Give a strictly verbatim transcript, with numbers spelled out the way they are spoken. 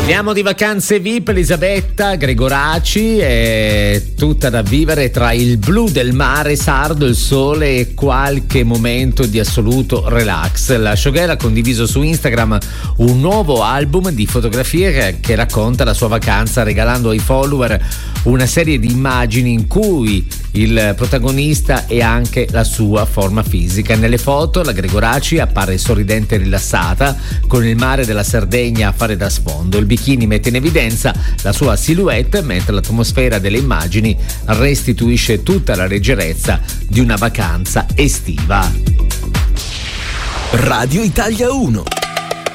Parliamo di vacanze V I P. Elisabetta Gregoraci è tutta da vivere tra il blu del mare sardo, il sole e qualche momento di assoluto relax. La showgirl ha condiviso su Instagram un nuovo album di fotografie che racconta la sua vacanza, regalando ai follower una serie di immagini in cui il protagonista è anche la sua forma fisica. Nelle foto la Gregoraci appare sorridente e rilassata, con il mare della Sardegna a fare da sfondo. Il bikini mette in evidenza la sua silhouette, mentre l'atmosfera delle immagini restituisce tutta la leggerezza di una vacanza estiva. Radio Italia uno.